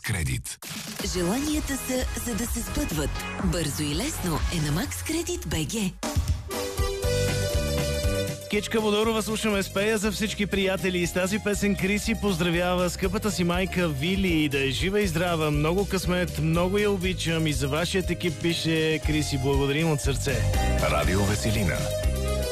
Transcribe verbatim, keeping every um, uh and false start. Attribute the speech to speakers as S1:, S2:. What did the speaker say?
S1: Кредит.
S2: Желанията са, за да се сбъдват. Бързо и лесно е на Макс Кредит БГ.
S3: Кичка Водорова слушаме с Пея за всички приятели. И с тази песен Криси поздравява скъпата си майка Вили. Да е жива и здрава, много късмет, много я обичам и за вашият екип пише Криси, благодарим от сърце.
S1: Радио Веселина.